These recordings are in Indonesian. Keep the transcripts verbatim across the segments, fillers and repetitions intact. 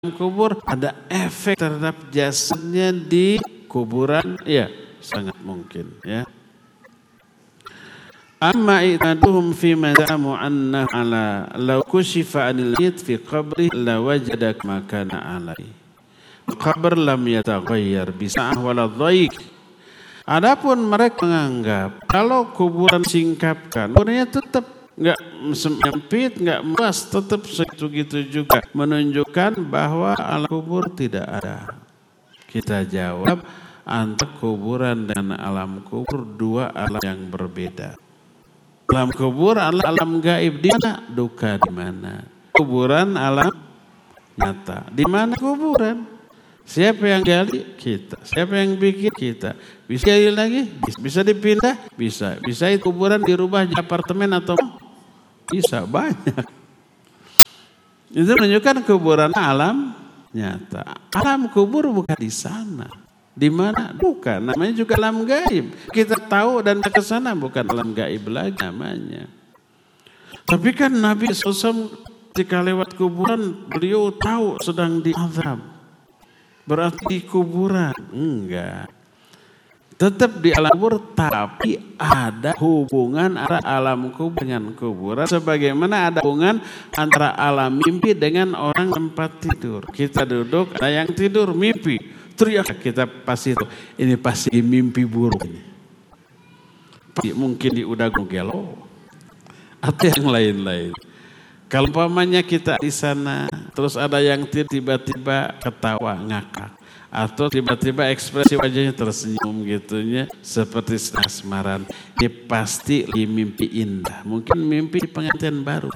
kubur ada efek terhadap jasadnya di kuburan, ya sangat mungkin ya. Amma i'taduhum fi ma za'amu anna ala law kushifa 'anil mayyit fi qabri la wajada ma kana alai. Qabr lam yataghayyar bisa'ah wala dhaik. Adapun mereka menganggap kalau kuburan singkapkan, kuburnya tetap enggak sempit, enggak luas, tetap segitu juga, menunjukkan bahwa alam kubur tidak ada. Kita jawab, antara kuburan dan alam kubur dua alam yang berbeda. Alam kubur adalah alam gaib, di mana duka, di mana kuburan alam nyata. Di mana kuburan? Siapa yang gali? Kita. Siapa yang bikin? Kita. Bisa gali lagi? Bisa dipindah? Bisa. Bisa itu kuburan dirubah jadi apartemen atau bisa, banyak. Itu menunjukkan kuburan alam nyata. Alam kubur bukan di sana. Di mana? Bukan. Namanya juga alam gaib. Kita tahu dan ke sana bukan alam gaib lagi namanya. Tapi kan Nabi shallallahu alaihi wasallam ketika lewat kuburan beliau tahu sedang diazab. Berarti di kuburan? Enggak. Tetap di alam kubur, tapi ada hubungan antara alam kubur dengan kuburan. Sebagaimana ada hubungan antara alam mimpi dengan orang tempat tidur. Kita duduk, ada yang tidur mimpi. Teriak, kita pasti itu, ini pasti mimpi buruk ini. Mungkin di udagu gelo atau yang lain-lain. Kalau umpamanya kita di sana, terus ada yang tiba-tiba ketawa ngakak, atau tiba-tiba ekspresi wajahnya tersenyum gitunya, seperti asmaran, ini pasti di mimpi indah. Mungkin mimpi pengantin baru.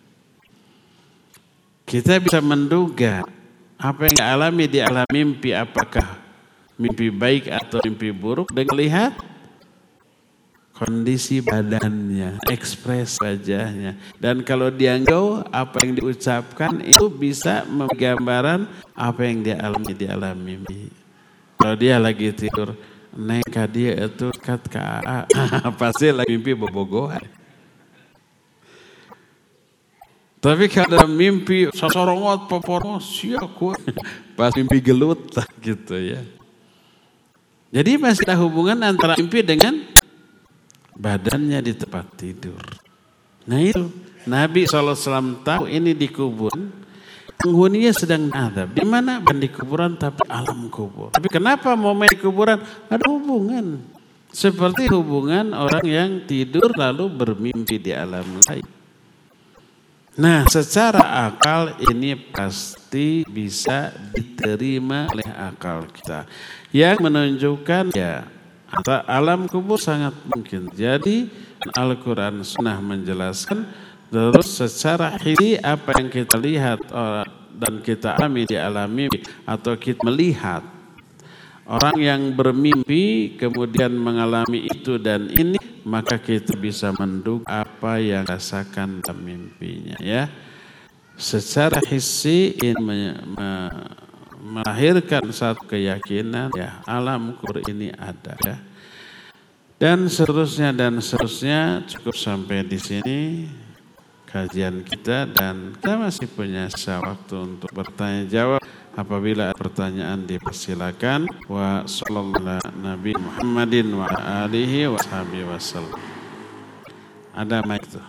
Kita bisa menduga apa yang dialami di alam mimpi, apakah mimpi baik atau mimpi buruk, dengan lihat kondisi badannya, ekspresi wajahnya. Dan kalau dia engkau, apa yang diucapkan itu bisa menggambaran apa yang dia alami di alam mimpi. Kalau dia lagi tidur, neka dia itu kat ka, pasti lagi mimpi bobogohan. Tapi kalau mimpi sosorongot poporos, ya kuat. Pas mimpi gelut lah gitu ya. Jadi masih ada hubungan antara mimpi dengan badannya di tempat tidur. Nah itu Nabi shallallahu alaihi wasallam tahu ini di kuburan, penghuninya sedang azab. Di mana? Bukan di kuburan tapi alam kubur. Tapi kenapa momen di kuburan? Ada hubungan. Seperti hubungan orang yang tidur lalu bermimpi di alam lain. Nah, secara akal ini pasti bisa diterima oleh akal kita. Yang menunjukkan ya alam kubur sangat mungkin. Jadi Al-Quran Sunnah menjelaskan, terus secara hissi apa yang kita lihat dan kita alami di alam mimpi, atau kita melihat orang yang bermimpi kemudian mengalami itu dan ini, maka kita bisa menduga apa yang rasakan dalam mimpinya ya. Secara hissi ini melahirkan satu keyakinan ya, alam kubur ini ada ya. Dan seterusnya dan seterusnya. Cukup sampai di sini kajian kita, dan kita masih punya waktu untuk bertanya jawab. Apabila ada pertanyaan dipersilakan. Wa sallallahu Nabi Muhammadin wa alihi wa sahbihi wasallam. Ada mic tuh.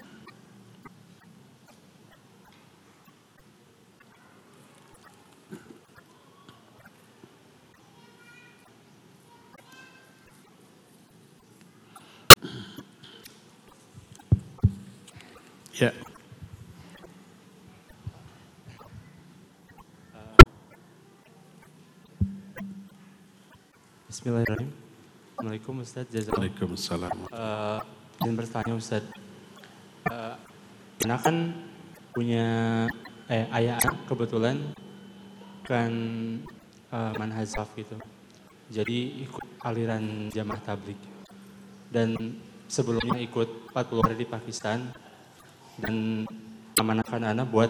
Ya. Bismillahirrahmanirrahim. Assalamualaikum Ustaz. Waalaikumsalam. Uh, ingin bertanya Ustaz. Uh, anak kan punya eh, ayah kebetulan kan uh, manhaj salaf gitu. Jadi ikut aliran jamaah tabligh. Dan sebelumnya ikut empat puluh hari di Pakistan. Dan amanahkan anak buat